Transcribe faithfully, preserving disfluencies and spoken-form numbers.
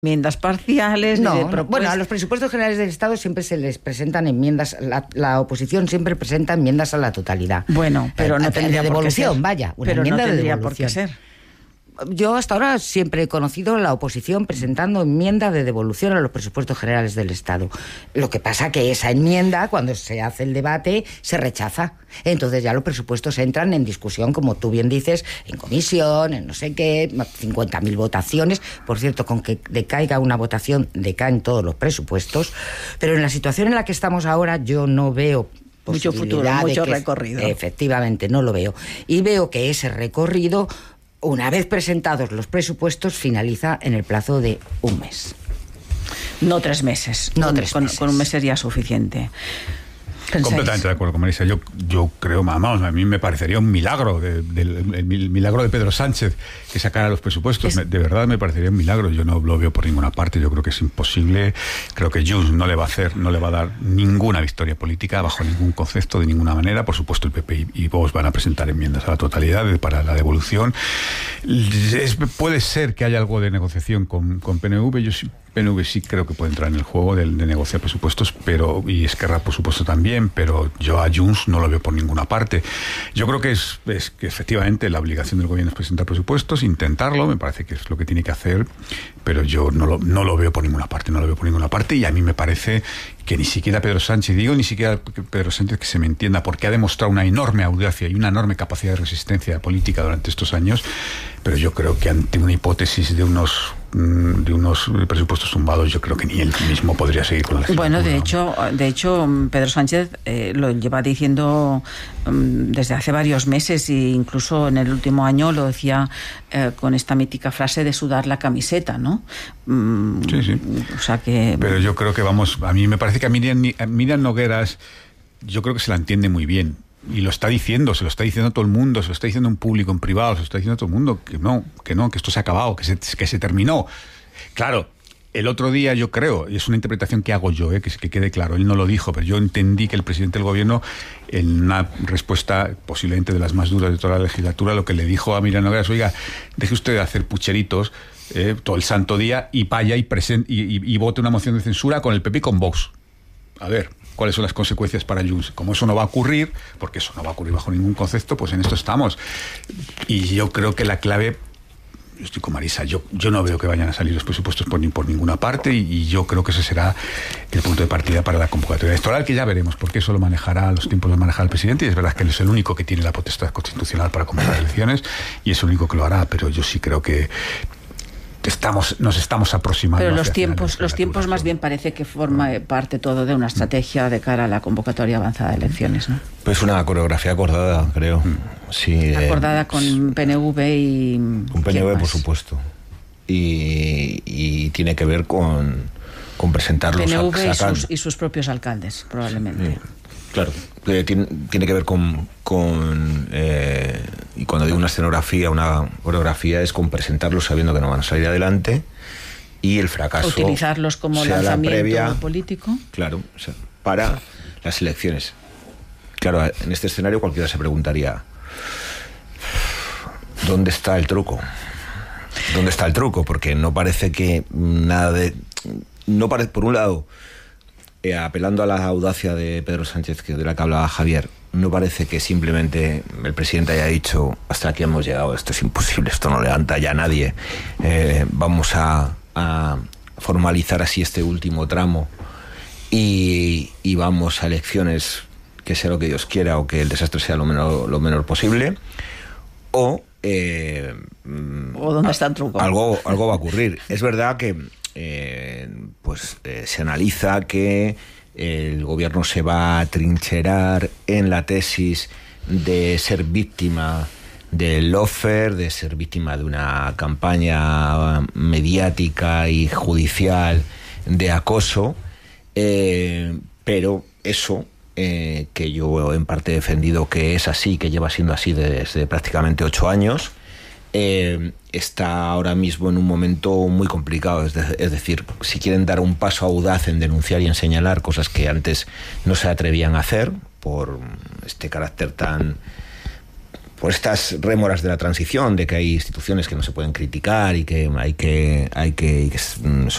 enmiendas parciales, no, ni de no. propuestas. Bueno, a los presupuestos generales del Estado siempre se les presentan enmiendas, la, la oposición siempre presenta enmiendas a la totalidad. Bueno, pero no de tendría devolución, por qué ser. vaya, una pero enmienda no tendría de por qué devolución. ser. Yo hasta ahora siempre he conocido la oposición presentando enmienda de devolución a los presupuestos generales del Estado. Lo que pasa que esa enmienda, cuando se hace el debate, se rechaza. Entonces ya los presupuestos entran en discusión, como tú bien dices, en comisión, en no sé qué, cincuenta mil votaciones. Por cierto, con que decaiga una votación, decaen todos los presupuestos. Pero en la situación en la que estamos ahora, yo no veo mucho futuro, mucho que, recorrido. Efectivamente, no lo veo. Y veo que ese recorrido, una vez presentados los presupuestos, finaliza en el plazo de un mes. No tres meses. No con, tres con, meses. Con un mes sería suficiente. ¿Pensáis? Completamente de acuerdo con Marisa. Yo, yo creo, vamos, a mí me parecería un milagro, de, de, el, el milagro de Pedro Sánchez que sacara los presupuestos. Es... Me, de verdad me parecería un milagro. Yo no lo veo por ninguna parte. Yo creo que es imposible. Creo que Junts no le va a hacer, no le va a dar ninguna victoria política bajo ningún concepto, de ninguna manera. Por supuesto, el P P y, y Vox van a presentar enmiendas a la totalidad de, para la devolución. Es, puede ser que haya algo de negociación con, con P N V. Yo sí. P N V sí creo que puede entrar en el juego de, de negociar presupuestos, pero y Esquerra por supuesto también, pero yo a Junts no lo veo por ninguna parte. Yo creo que es, es que efectivamente la obligación del gobierno es presentar presupuestos, intentarlo, me parece que es lo que tiene que hacer, pero yo no lo, no lo veo por ninguna parte, no lo veo por ninguna parte, y a mí me parece que ni siquiera Pedro Sánchez, digo ni siquiera Pedro Sánchez, que se me entienda, porque ha demostrado una enorme audacia y una enorme capacidad de resistencia política durante estos años, pero yo creo que ante una hipótesis de unos de unos presupuestos tumbados, yo creo que ni él mismo podría seguir con la legislatura. Bueno, de hecho, de hecho Pedro Sánchez eh, lo lleva diciendo um, desde hace varios meses, e incluso en el último año lo decía eh, con esta mítica frase de sudar la camiseta, ¿no? Um, sí, sí. O sea que... Pero yo creo que vamos, a mí me parece que a Miriam, a Miriam Nogueras, yo creo que se la entiende muy bien. Y lo está diciendo, se lo está diciendo todo el mundo, se lo está diciendo en público, en privado, se lo está diciendo todo el mundo, que no, que no, que esto se ha acabado, que se, que se terminó. Claro, el otro día yo creo, y es una interpretación que hago yo, eh, que, que quede claro, él no lo dijo, pero yo entendí que el presidente del gobierno, en una respuesta posiblemente de las más duras de toda la legislatura, lo que le dijo a Miriam Nogueras, oiga, deje usted de hacer pucheritos eh, todo el santo día y vaya y, present, y, y, y vote una moción de censura con el P P y con Vox. A ver, ¿cuáles son las consecuencias para Junts? Como eso no va a ocurrir, porque eso no va a ocurrir bajo ningún concepto, pues en esto estamos. Y yo creo que la clave, yo estoy con Marisa, yo, yo no veo que vayan a salir los presupuestos por, ni por ninguna parte, y, y yo creo que ese será el punto de partida para la convocatoria electoral, que ya veremos, porque eso lo manejará, los tiempos lo manejará el presidente, y es verdad que él es el único que tiene la potestad constitucional para convocar elecciones, y es el único que lo hará, pero yo sí creo que Estamos, nos estamos aproximando. Pero los tiempos, los tiempos más bien parece que forma parte todo de una estrategia de cara a la convocatoria avanzada de elecciones, ¿no? Pues una coreografía acordada, creo. Sí, acordada eh, con P N V y... Con P N V, por supuesto. Y, y tiene que ver con, con presentar los... P N V y sus, y sus propios alcaldes, probablemente. Sí, claro. Eh, tiene, tiene que ver con... con eh, y cuando digo una escenografía, una coreografía, es con presentarlos sabiendo que no van a salir adelante, y el fracaso... Utilizarlos como lanzamiento previa, político. Claro, o sea, para las elecciones. Claro, en este escenario cualquiera se preguntaría, ¿dónde está el truco? ¿Dónde está el truco? Porque no parece que nada de... no parece, por un lado, eh, apelando a la audacia de Pedro Sánchez, que de la que hablaba Javier, no parece que simplemente el presidente haya dicho, hasta aquí hemos llegado, esto es imposible, esto no levanta ya a nadie, eh, vamos a, a formalizar así este último tramo y, y vamos a elecciones, que sea lo que Dios quiera, o que el desastre sea lo menor, lo menor posible, o... Eh, ¿O dónde está el truco? Algo, algo va a ocurrir. Es verdad que eh, pues eh, se analiza que el gobierno se va a trincherar en la tesis de ser víctima del lawfare, de ser víctima de una campaña mediática y judicial de acoso, eh, pero eso, eh, que yo en parte he defendido que es así, que lleva siendo así desde prácticamente ocho años, eh, está ahora mismo en un momento muy complicado. Es, de, es decir, si quieren dar un paso audaz en denunciar y en señalar cosas que antes no se atrevían a hacer por este carácter tan... por estas rémoras de la transición, de que hay instituciones que no se pueden criticar y que hay que, hay que, y que son